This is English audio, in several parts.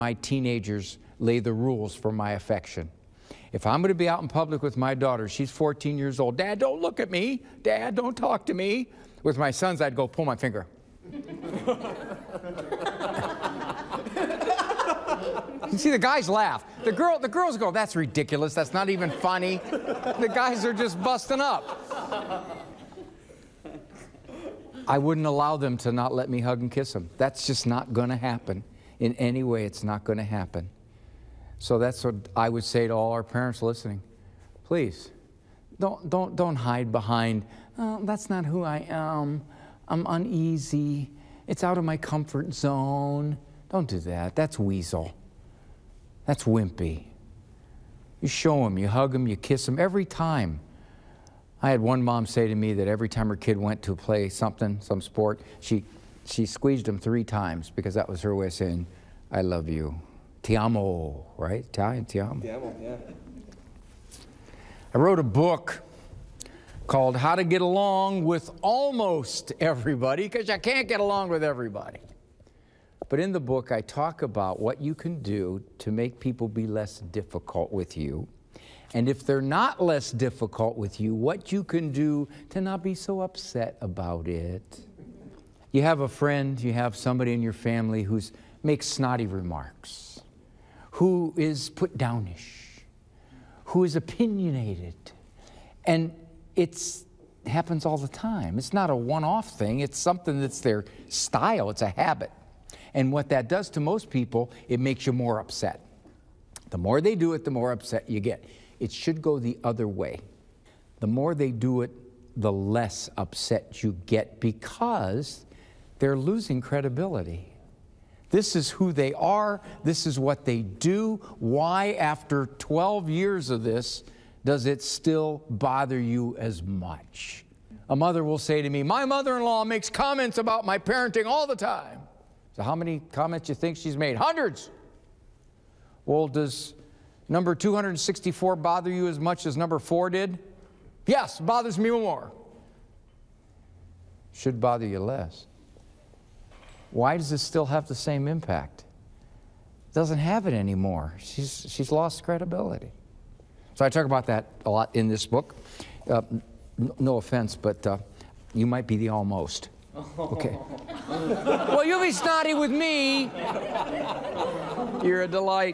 My teenagers lay the rules for my affection. If I'm going to be out in public with my daughter, she's 14 years old. Dad, don't look at me. Dad, don't talk to me. With my sons, I'd go pull my finger. You see, the guys laugh. The girls go, that's ridiculous. That's not even funny. The guys are just busting up. I wouldn't allow them to not let me hug and kiss them. That's just not going to happen. In any way, it's not going to happen. So that's what I would say to all our parents listening. Please, don't hide behind, oh, that's not who I am. I'm uneasy. It's out of my comfort zone. Don't do that. That's weasel. That's wimpy. You show them, you hug them, you kiss them every time. I had one mom say to me that every time her kid went to play something, some sport, she squeezed him 3 times because that was her way of saying, I love you. Ti amo, right? Italian, ti amo. Ti amo, yeah. I wrote a book called How to Get Along with Almost Everybody, because you can't get along with everybody. But in the book, I talk about what you can do to make people be less difficult with you. And if they're not less difficult with you, what you can do to not be so upset about it. You have a friend, you have somebody in your family who makes snotty remarks, who is put downish, who is opinionated. And it happens all the time. It's not a one-off thing. It's something that's their style. It's a habit. And what that does to most people, it makes you more upset. The more they do it, the more upset you get. It should go the other way. The more they do it, the less upset you get because they're losing credibility. This is who they are. This is what they do. Why, after 12 years of this, does it still bother you as much? A mother will say to me, my mother-in-law makes comments about my parenting all the time. So how many comments do you think she's made? Hundreds. Well, does number 264 bother you as much as number 4 did? Yes, it bothers me more. Should bother you less. Why does this still have the same impact? It doesn't have it anymore. She's lost credibility. So I talk about that a lot in this book. No offense, but you might be the almost. Okay. Well, you'll be snotty with me. You're a delight.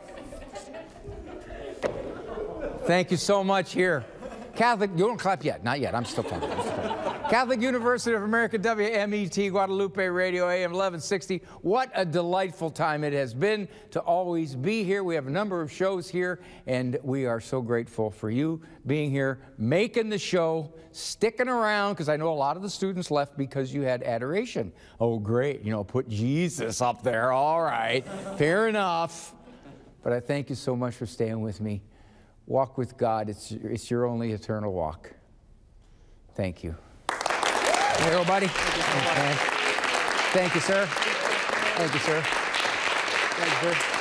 Thank you so much here. Catholic, you don't clap yet. Not yet. I'm still talking. Catholic University of America, WMET, Guadalupe Radio, AM 1160. What a delightful time it has been to always be here. We have a number of shows here, and we are so grateful for you being here, making the show, sticking around, because I know a lot of the students left because you had adoration. Oh, great. You know, put Jesus up there. All right. Fair enough. But I thank you so much for staying with me. Walk with God. It's your only eternal walk. Thank you. Hey, everybody. Thank you, sir. Thank you, sir. Thank you, sir.